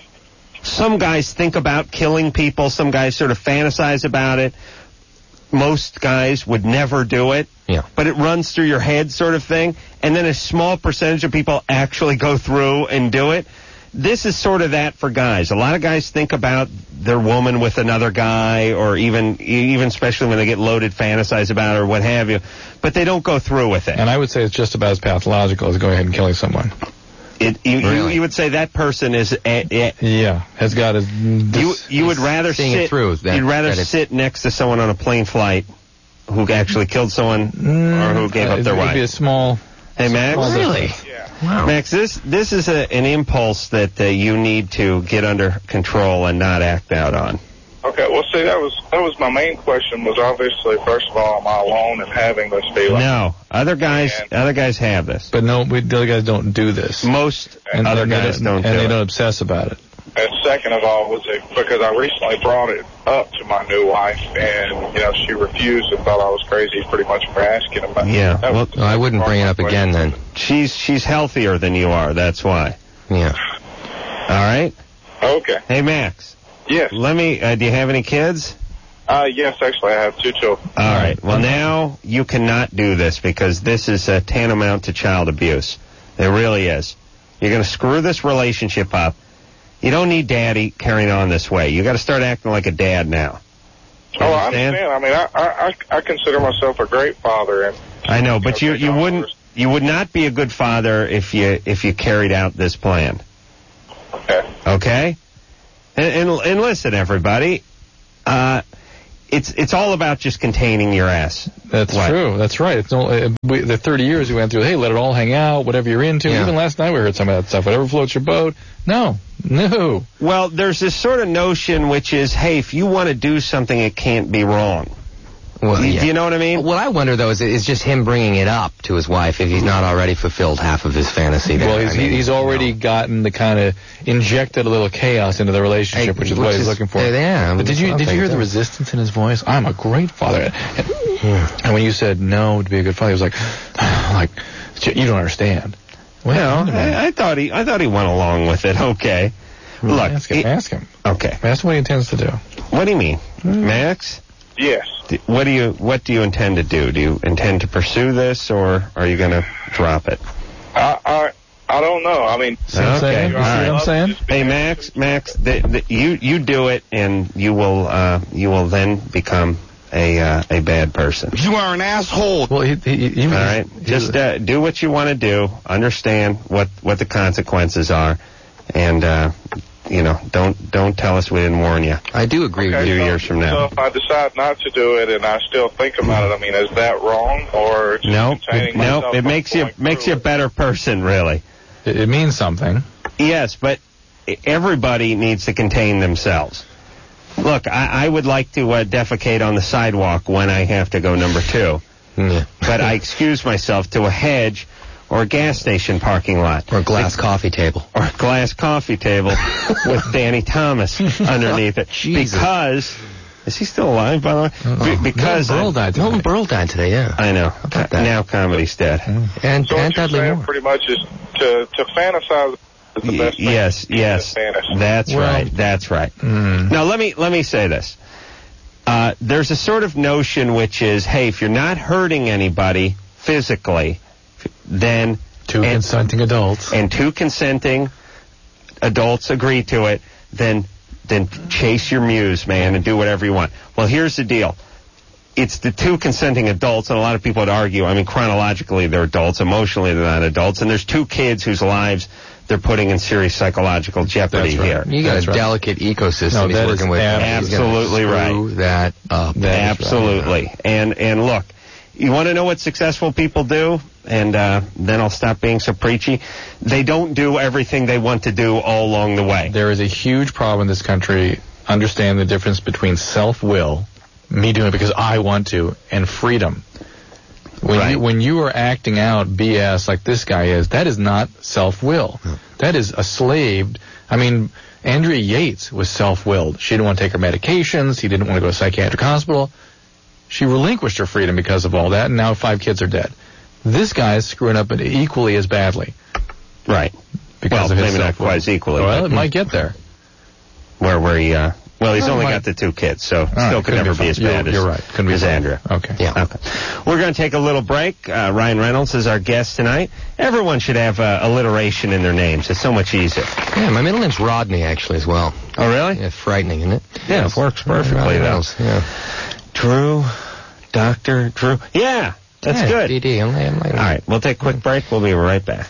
some guys think about killing people. Some guys sort of fantasize about it. Most guys would never do it. Yeah. But it runs through your head, sort of thing. And then a small percentage of people actually go through and do it. This is sort of that for guys. A lot of guys think about their woman with another guy, or even, even especially when they get loaded, fantasize about it or what have you. But they don't go through with it. And I would say it's just about as pathological as going ahead and killing someone. It, you, you, Really? you would say that person is. A, a, Yeah, has got his. you you would rather seeing sit. it through, that- you'd rather that it's- sit next to someone on a plane flight who actually killed someone or who gave up their It would be a wife. small. Hey, Max. small Really? difference. Yeah. Wow. Max, this this is a, an impulse that uh, you need to get under control and not act out on. Okay, well, see, that was that was my main question. Was obviously, first of all, am I alone in having this feeling? No, other guys And- other guys have this. But no, we, the other guys don't do this. Most And other and they guys don't, and do they it. don't obsess about it. and second of all, was it because I recently brought it up to my new wife, and you know she refused and thought I was crazy pretty much for asking about. Yeah, That well, was- I wouldn't bring it up again then. She's she's healthier than you are. That's why. Yeah. All right. Okay. Hey, Max. Yes. Let me. Uh, do you have any kids? Uh, yes, actually, I have two children. All right. Well, now you cannot do this because this is uh, tantamount to child abuse. It really is. You're going to screw this relationship up. You don't need Daddy carrying on this way. You got to start acting like a dad now. Oh, I understand. I mean, I, I I consider myself a great father, and I know, but you you wouldn't you would not be a good father if you if you carried out this plan. Okay. Okay. And and, and listen, everybody. Uh, It's it's all about just containing your ass. That's What? true. That's right. It's no, uh, we, the thirty years we went through, hey, let it all hang out, whatever you're into. Yeah. Even last night we heard some of that stuff. Whatever floats your boat. No. No. Well, there's this sort of notion which is, hey, if you want to do something, it can't be wrong. Well, Do yeah. you know what I mean? What I wonder, though, is, is just him bringing it up to his wife if he's not already fulfilled half of his fantasy there. Well, he's, I mean, he's already gotten the kind of injected a little chaos into the relationship, Hey, which is which what he's is- looking for. yeah, but did you did you something, hear the yeah. resistance in his voice? I'm a great father. And, and when you said no to be a good father, he was like, like you don't understand. Well, I, I thought he I thought he went along with it. Okay. Look, ask him. he- ask him. Okay. Ask him what he intends to do. What do you mean, Max? Yes. D- What do you what do you intend to do? Do you intend to pursue this, or are you going to drop it? I I I don't know. I mean, See what I'm saying? You All see what I'm right. saying? Hey, Max, Max, the, the, you you do it, and you will uh, you will then become a uh, a bad person. You are an asshole. Well, he, he, he, All right, just uh, do what you want to do. Understand what what the consequences are, and uh, you know, don't don't tell us we didn't warn you. I do agree okay, with you. so, years from so now. if I decide not to do it and I still think about it, I mean, is that wrong or just Nope, containing it, nope. myself It from makes you going makes through you a better person, really. It, it means something. Yes, but everybody needs to contain themselves. Look, I, I would like to uh, defecate on the sidewalk when I have to go number two, Yeah. but I excuse myself to a hedge or a gas station parking lot. Or a glass coffee table. Or a glass coffee table with Danny Thomas underneath it. Jesus. Because, is he still alive, by the way? Uh-oh. Be- because Milton Berle died today. Milton Berle died today, yeah. I know. about that? Now comedy's dead. And, So and what you're Dudley saying Moore. pretty much is to to fantasize is the Y- best thing. yes, to do yes. in fantasy. That's Well- right. That's right. Mm. Now let me let me say this. Uh, there's a sort of notion which is, hey, if you're not hurting anybody physically, then Two and, consenting adults. and two consenting adults agree to it, then then chase your muse, man, and do whatever you want. Well, here's the deal. It's the two consenting adults, and a lot of people would argue, I mean, chronologically they're adults, emotionally they're not adults, and there's two kids whose lives they're putting in serious psychological jeopardy That's right. here. You got That's a right. delicate ecosystem No, he's that is working with. ab- He's gonna absolutely screw right. that up. That is right. Absolutely. And and look, you want to know what successful people do? And uh, then I'll stop being so preachy. They don't do everything they want to do all along the way. There is a huge problem in this country. Understand the difference between self-will, me doing it because I want to, and freedom. When Right. you when you are acting out B S like this guy is, that is not self-will. That is a slaved. I mean, Andrea Yates was self-willed. She didn't want to take her medications. He didn't want to go to a psychiatric hospital. She relinquished her freedom because of all that, and now five kids are dead. This guy is screwing up equally as badly. Right. Because Well, of his maybe not self-will. quite as equally. Well, but it might get there. where where he, uh, well, he's No, it only might- got the two kids, so All still right, could couldn't never be be, fun. as You're- bad as, you're right. Couldn't be as fun. Andrea. Okay. Yeah. Okay. We're going to take a little break. Uh, Ryan Reynolds is our guest tonight. Everyone should have uh, alliteration in their names. It's so much easier. Yeah, my middle name's Rodney, actually, as well. Oh, really? Yeah, frightening, isn't it? Yeah, it works perfectly, Rodney though. Reynolds, yeah. Drew, Doctor Drew. Yeah, that's Yeah, good. D D, I'm, I'm like, All right, we'll take a quick break. We'll be right back.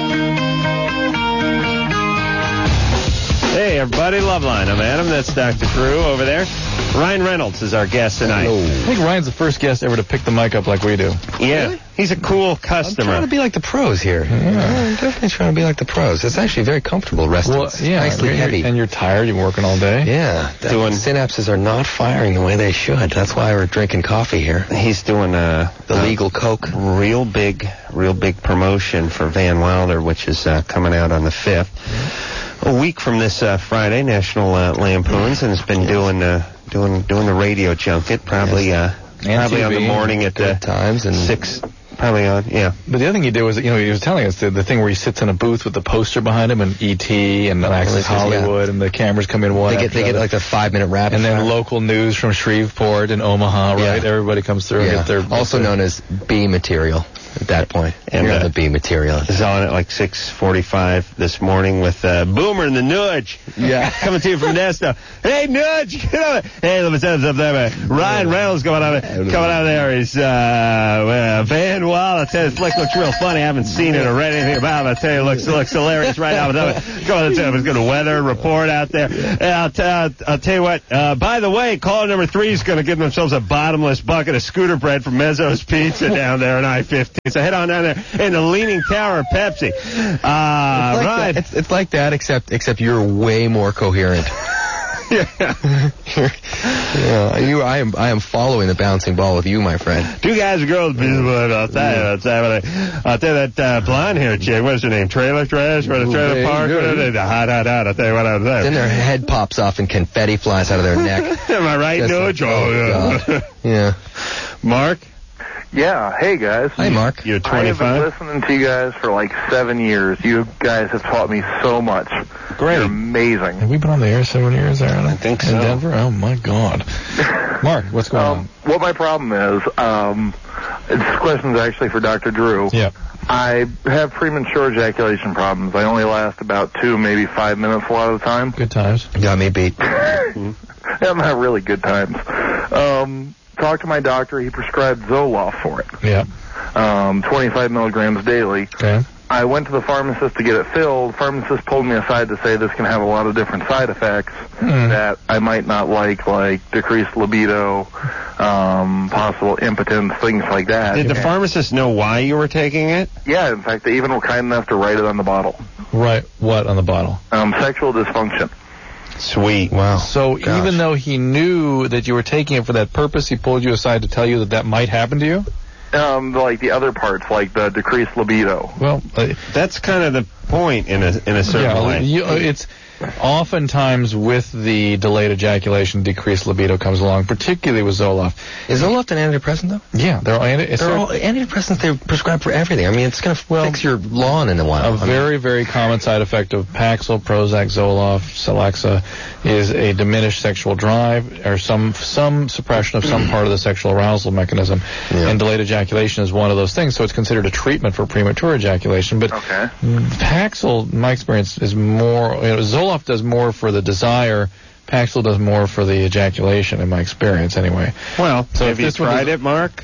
Hey, everybody, Loveline. I'm Adam. That's Doctor Drew over there. Ryan Reynolds is our guest tonight. I think Ryan's the first guest ever to pick the mic up like we do. Yeah, he's a cool I'm customer. trying to be like the pros here. Yeah, I'm definitely trying to be like the pros. It's actually very comfortable resting. Well, It's yeah, nicely you're- heavy. and you're tired. You're working all day. Yeah, the Doing- synapses are not firing the way they should. That's why we're drinking coffee here. He's doing a The legal Coke. real big, real big promotion for Van Wilder, which is uh, coming out on the fifth. a week from this uh, Friday, National uh, Lampoons, and has been yes. doing uh, doing doing the radio junket. Probably yes. uh, probably on the morning at good uh, times and six. Probably on, yeah. But the other thing he did was, you know, he was telling us the, the thing where he sits in a booth with the poster behind him and E T and Access Hollywood yeah. and the cameras come in one They get they get like a five minute rapid and then fire. Local news from Shreveport and Omaha, right? Yeah. Everybody comes through. Yeah. And get their, also their, known as B material at that point. And You're uh, the B material. Is on at like six forty-five this morning with uh, Boomer and the Nudge. Yeah. Coming to you from Nesta. Hey, Nudge! Get over. Hey, let me tell you something there, man. Ryan Reynolds coming out of, coming out of there. He's uh, uh, Van Wall. I tell you, this flick looks real funny. I haven't seen it or read anything about it. I tell you, it looks, it looks hilarious right now. Come on, tell you, it's got a weather report out there. Yeah, I'll, t- I'll, I'll tell you what. Uh, by the way, caller number three is going to give themselves a bottomless bucket of scooter bread from Mezzo's Pizza down there on I fifteen. So head on down there in the Leaning Tower of Pepsi. Uh, it's like right. That. It's, it's like that, except except you're way more coherent. Yeah. yeah, you. I am. I am following the bouncing ball with you, my friend. Two guys and girls. I'll tell you. I'll tell you, I'll tell you that uh, blonde hair chick. What's her name? Trailer Trash? What a trailer park? Hot, hot, hot. I'll tell you what I'm saying. Then their head pops off and confetti flies out of their neck. Am I right, Nudge? Like, oh, yeah. yeah. Mark. Yeah, hey guys. Hi, Mark. You're twenty-five. I have been listening to you guys for like seven years. You guys have taught me so much. Great. You're amazing. Have we been on the air seven years, Aaron? I think In so. Denver? Oh, my God. Mark, what's going um, on? What my problem is, um, this question's actually for Doctor Drew. Yeah. I have premature ejaculation problems. I only last about two, maybe five minutes a lot of the time. Good times. Got me beat. Yeah, not really good times. Um... Talked to my doctor. He prescribed Zoloft for it. Yeah. Um, twenty-five milligrams daily. Okay. I went to the pharmacist to get it filled. The pharmacist pulled me aside to say this can have a lot of different side effects mm. that I might not like, like decreased libido, um, possible impotence, things like that. Did the and, pharmacist know why you were taking it? Yeah, in fact, they even were kind enough to write it on the bottle. Right. What on the bottle? Um, sexual dysfunction. Sweet. Wow. So Gosh. even though he knew that you were taking it for that purpose, he pulled you aside to tell you that that might happen to you? Um, like the other parts, like the decreased libido. Well, uh, that's kind of the point in a in a certain yeah, way. You, uh, it's oftentimes with the delayed ejaculation, decreased libido comes along, particularly with Zoloft. Is Zoloft an antidepressant, though? Yeah, they're all, anti- they're all antidepressants. They're prescribed for everything. I mean, it's going to well, fix your lawn in a while. A I very, mean. very common side effect of Paxil, Prozac, Zoloft, Celexa is a diminished sexual drive or some some suppression of some part of the sexual arousal mechanism. Yeah. And delayed ejaculation is one of those things, so it's considered a treatment for premature ejaculation. But okay. Paxil, in my experience, is more, you know, Zoloft does more for the desire. Paxil does more for the ejaculation, in my experience, anyway. Well, so have you tried it, Mark?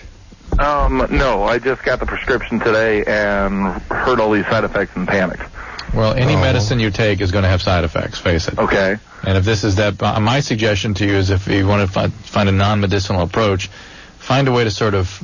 Um, no, I just got the prescription today and heard all these side effects and panicked. Well, any oh. medicine you take is going to have side effects, face it. Okay. And if this is that, uh, my suggestion to you is if you want to find, find a non-medicinal approach, find a way to sort of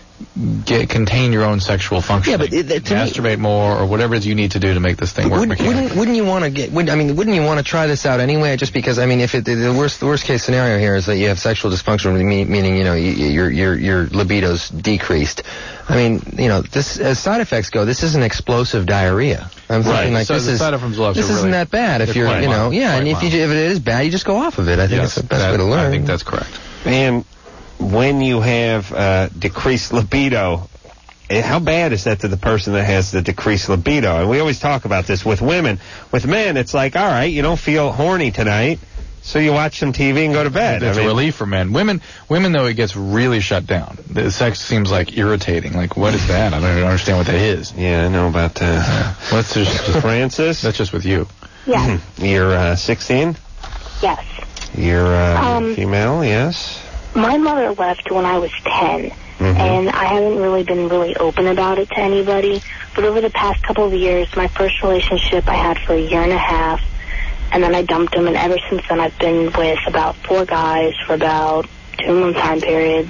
get, contain your own sexual function. Yeah, but it, it, to masturbate me, more or whatever it is you need to do to make this thing work. Wouldn't, wouldn't, wouldn't you want to get? Would, I mean, wouldn't you want to try this out anyway? Just because, I mean, if it, the worst the worst case scenario here is that you have sexual dysfunction, meaning you know you, your your your libido's decreased. I mean, you know, this as side effects go, this isn't explosive diarrhea. I'm right. thinking like so this the is side effects are this really, isn't that bad if you're you know mild, yeah, and if mild. you if it is bad, you just go off of it. I think yes, it's the best that, way to learn. I think that's correct. And when you have uh, decreased libido, how bad is that to the person that has the decreased libido? And we always talk about this with women. With men, it's like, all right, you don't feel horny tonight, so you watch some T V and go to bed. It's I mean, a relief for men. Women, women though, it gets really shut down. The sex seems like irritating. Like, what is that? I don't even understand what that is. Yeah, I know about that. Uh, Let's just, Francis? That's just with you. Yes. You're uh, sixteen? Yes. You're uh, Um, female, yes? My mother left when I was ten. Mm-hmm. And I haven't really been really open about it to anybody. But over the past couple of years, my first relationship I had for a year and a half, and then I dumped him, and ever since then I've been with about four guys for about two month time periods.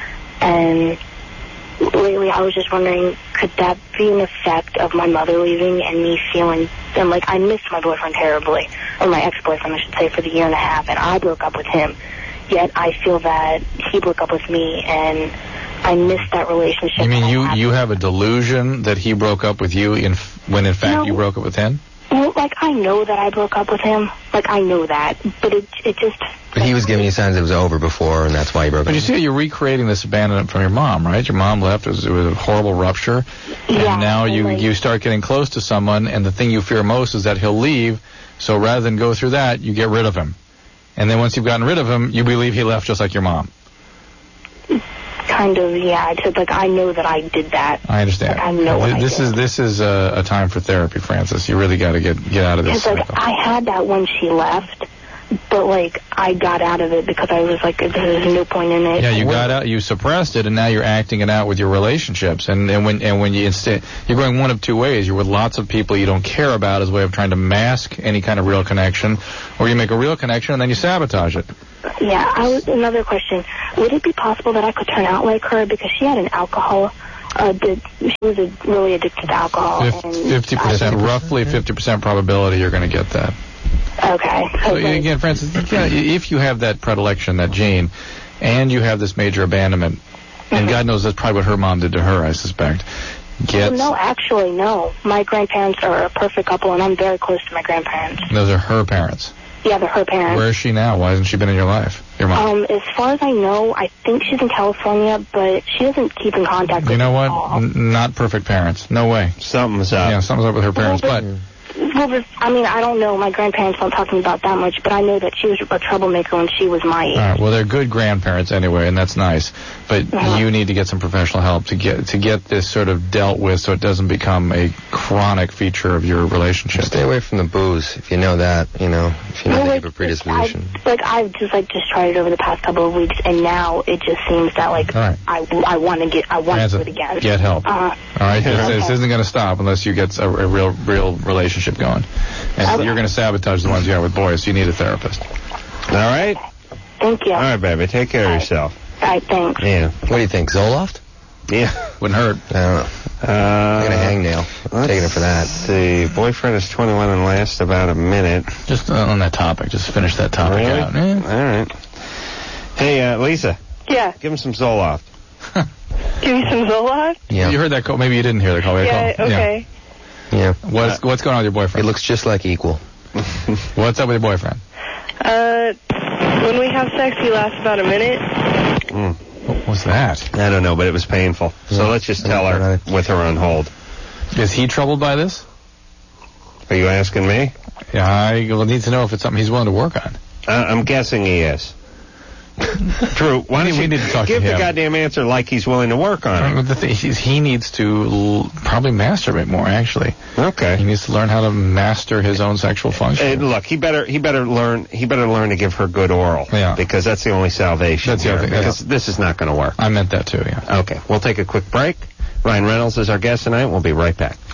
And lately I was just wondering, could that be an effect of my mother leaving and me feeling, and like I missed my boyfriend terribly, or my ex-boyfriend I should say, for the year and a half, and I broke up with him. Yet I feel that he broke up with me, and I missed that relationship. You mean you, you have a delusion that he broke up with you in, when in fact no, you broke up with him? Well, like, I know that I broke up with him. Like, I know that. But it it just... But he was giving you signs it was over before, and that's why you broke But up. you see, you're recreating this abandonment from your mom, right? Your mom left. It was, it was a horrible rupture. Yeah, and now you, like- you start getting close to someone, and the thing you fear most is that he'll leave. So rather than go through that, you get rid of him. And then once you've gotten rid of him, you believe he left just like your mom. Kind of, yeah. It's just, like, I know that I did that. I understand. Like, I know what I This did. is this is a, a time for therapy, Francis. You really got to get get out of this Because, like, cycle. I had that when she left, but, like, I got out of it because I was like, there's no point in it. Yeah, you got out, you suppressed it, and now you're acting it out with your relationships. And, and when and when you instead you're going one of two ways. You're with lots of people you don't care about as a way of trying to mask any kind of real connection, or you make a real connection and then you sabotage it. Yeah, I was, another question. Would it be possible that I could turn out like her? Because she had an alcohol, uh, the, she was a, really addicted to alcohol. and Fifty percent, roughly fifty percent probability you're going to get that. Okay. So again, Francis, yeah, if you have that predilection, that gene, and you have this major abandonment, and God knows that's probably what her mom did to her, I suspect. Get Well, no, actually, no. My grandparents are a perfect couple, and I'm very close to my grandparents. those are her parents. Yeah, they're her parents. Where is she now? Why hasn't she been in your life? Your mom. Um, as far as I know, I think she's in California, but she doesn't keep in contact with You know me what? at all. N- not perfect parents. No way. Something's up. Yeah, something's up with her parents. But Well, there's- I mean, I don't know. My grandparents don't talk to me about that much, but I know that she was a troublemaker when she was my age. all right, well, they're good grandparents anyway, and that's nice. But Uh-huh. you need to get some professional help to get to get this sort of dealt with, so it doesn't become a chronic feature of your relationship. Stay away from the booze if you know that. You know, if you know Well, that you like, have a predisposition. I, like I've just like just tried it over the past couple of weeks, and now it just seems that like All right. I, I want to get I want to do it again. Get help. Uh, All right, this, Okay. this isn't going to stop unless you get a, a real, real relationship going. And Okay. you're going to sabotage the ones you have with boys, so you need a therapist. All right? Thank you. All right, baby. Take care of yourself. All right, thanks. Yeah. What do you think, Zoloft? Yeah. Wouldn't hurt. I don't know. Uh, I got a hangnail. I'm taking it for that. Let's see. Boyfriend is twenty-one and lasts about a minute. Just uh, on that topic, just finish that topic Really? out. Eh? All right. Hey, uh, Lisa. Yeah. Give him some Zoloft. Give me some Zoloft? Yeah. You heard that call? Maybe you didn't hear the call. We had a Yeah, call. okay. Yeah. What's what's going on with your It boyfriend? looks just like equal. What's up with your boyfriend? Uh, when we have sex, he lasts about a minute. Mm. What was that? I don't know, but it was painful. So Yeah. let's just tell her with her on hold. Is he troubled by this? Are you asking me? Yeah, I will need to know if it's something he's willing to work on. Uh, I'm guessing he is. Drew, why We don't need- you we need to talk to give the him. goddamn answer like he's willing to work on Uh, it? The thing is, he needs to l- probably masturbate more. Actually, he Okay. needs to learn how to master his own sexual Hey, function. look, he better he better learn he better learn to give her good oral. Yeah. Because that's the only salvation. That's the here, other thing, Because this is not going to work. I meant that too. Yeah. Okay, we'll take a quick break. Ryan Reynolds is our guest tonight. We'll be right back.